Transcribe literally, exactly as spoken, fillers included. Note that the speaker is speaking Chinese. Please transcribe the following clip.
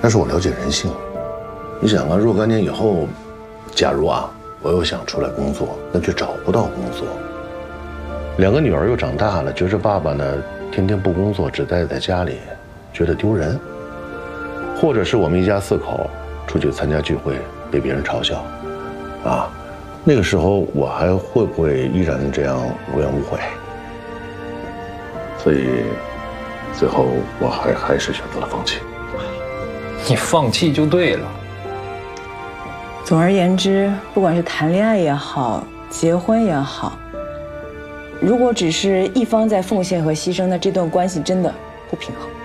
但是我了解人性。你想啊，若干年以后，假如啊，我又想出来工作，那却找不到工作。两个女儿又长大了，觉着爸爸呢天天不工作，只待在家里，觉得丢人。或者是我们一家四口出去参加聚会，被别人嘲笑，啊，那个时候我还会不会依然这样无怨无悔？所以，最后我还还是选择了放弃。 你放弃就对了。 总而言之，不管是谈恋爱也好，结婚也好，如果只是一方在奉献和牺牲，那这段关系真的不平衡。